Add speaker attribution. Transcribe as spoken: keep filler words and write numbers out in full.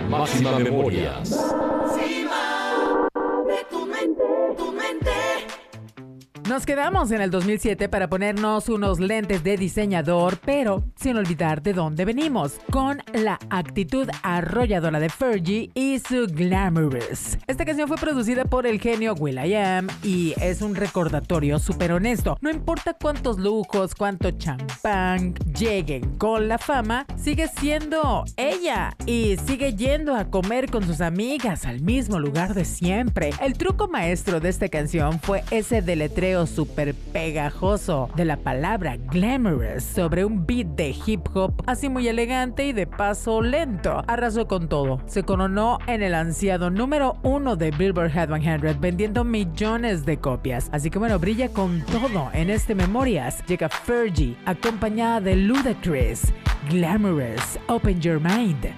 Speaker 1: Máxima Memorias.
Speaker 2: De tu mente, tu mente.
Speaker 3: Nos quedamos en el dos mil siete para ponernos unos lentes de diseñador, pero sin olvidar de dónde venimos, con la actitud arrolladora de Fergie y su Glamorous. Esta canción fue producida por el genio will.i.am y es un recordatorio súper honesto. No importa cuántos lujos, cuánto champán lleguen con la fama, sigue siendo ella y sigue yendo a comer con sus amigas al mismo lugar de siempre. El truco maestro de esta canción fue ese deletreo súper pegajoso de la palabra glamorous sobre un beat de hip hop así muy elegante y de paso lento. Arrasó con todo. Se coronó en el ansiado número uno de Billboard Hot cien, vendiendo millones de copias. Así que bueno, brilla con todo en este Memorias. Llega Fergie acompañada de Ludacris. Glamorous, Open Your Mind.